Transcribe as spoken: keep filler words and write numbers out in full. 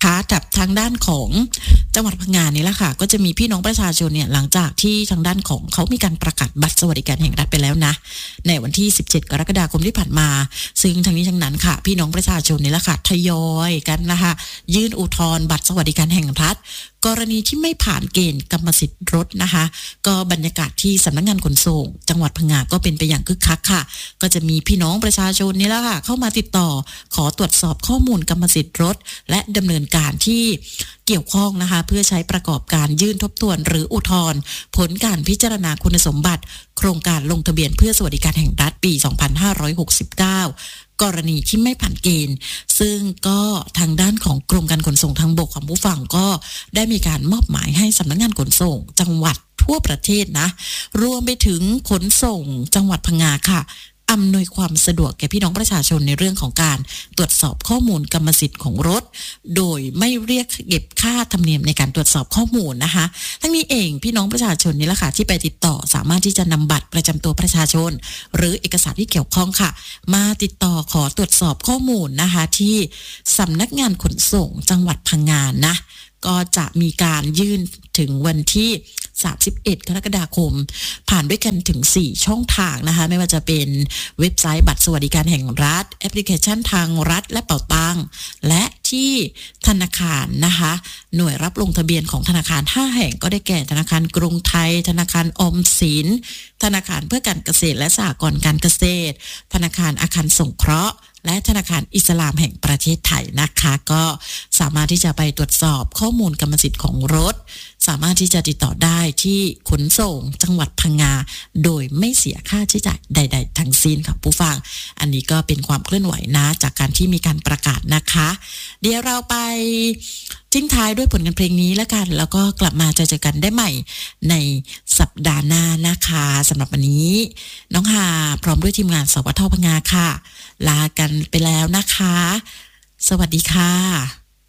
ค่ะกับทางด้านของจังหวัดพังงานี่แหละค่ะก็จะมีพี่น้องประชาชนเนี่ยหลังจากที่ทางด้านของเขามีการประกาศบัตรสวัสดิการแห่งรัฐไปแล้วนะในวันที่สิบเจ็ดกรกฎาคมที่ผ่านมาซึ่งทั้งนี้ทั้งนั้นค่ะพี่น้องประชาชนนี่แหละค่ะทยอยกันนะคะยื่นอุทธรณ์บัตรสวัสดิการแห่งรัฐกรณีที่ไม่ผ่านเกณฑ์กรรมสิทธิ์รถนะคะก็บรรยากาศที่สำนักงานขนส่งจังหวัดพังงาก็เป็นไปอย่างคึกคักค่ะก็จะมีพี่น้องประชาชนนี่แหละค่ะเข้ามาติดต่อขอตรวจสอบข้อมูลกรรมสิทธิ์รถและดำเนินการที่เกี่ยวข้องนะคะเพื่อใช้ประกอบการยื่นทบทวนหรืออุทธรณ์ผลการพิจารณาคุณสมบัติโครงการลงทะเบียนเพื่อสวัสดิการแห่งรัฐปีสองพันห้าร้อยหกสิบเก้ากรณีที่ไม่ผ่านเกณฑ์ซึ่งก็ทางด้านของกรมการขนส่งทางบกของผู้ฟังก็ได้มีการมอบหมายให้สำนักงานขนส่งจังหวัดทั่วประเทศนะรวมไปถึงขนส่งจังหวัดพังงาค่ะอำนวยความสะดวกแก่พี่น้องประชาชนในเรื่องของการตรวจสอบข้อมูลกรรมสิทธิ์ของรถโดยไม่เรียกเก็บค่าธรรมเนียมในการตรวจสอบข้อมูลนะคะทั้งนี้เองพี่น้องประชาชนนี่แหละค่ะที่ไปติดต่อสามารถที่จะนำบัตรประจำตัวประชาชนหรือเอกสารที่เกี่ยวข้องค่ะมาติดต่อขอตรวจสอบข้อมูลนะคะที่สำนักงานขนส่งจังหวัดพังงานะก็จะมีการยื่นถึงวันที่สามสิบเอ็ดกรกฎาคมผ่านด้วยกันถึงสี่ช่องทางนะคะไม่ว่าจะเป็นเว็บไซต์บัตรสวัสดิการแห่งรัฐแอปพลิเคชันทางรัฐและเป๋าตังและที่ธนาคารนะคะหน่วยรับลงทะเบียนของธนาคารห้าแห่งก็ได้แก่ธนาคารกรุงไทยธนาคารออมสินธนาคารเพื่อการเกษตรและสหกรณ์การเกษตรธนาคารอาคารสงเคราะห์และธนาคารอิสลามแห่งประเทศไทยนะคะก็สามารถที่จะไปตรวจสอบข้อมูลกรรมสิทธิ์ของรถสามารถที่จะติดต่อได้ที่ขนส่งจังหวัดพังงาโดยไม่เสียค่าใช้จ่ายใดๆทั้งสิ้นค่ะผู้ฟังอันนี้ก็เป็นความเคลื่อนไหวนะจากการที่มีการประกาศนะคะเดี๋ยวเราไปทิ้งท้ายด้วยผลงานเพลงนี้แล้วกันแล้วก็กลับมาเจอกันได้ใหม่ในสัปดาห์หน้านะคะสำหรับวันนี้น้องหาพร้อมด้วยทีมงานสวทพังงาค่ะลากันไปแล้วนะคะสวัสดีค่ะ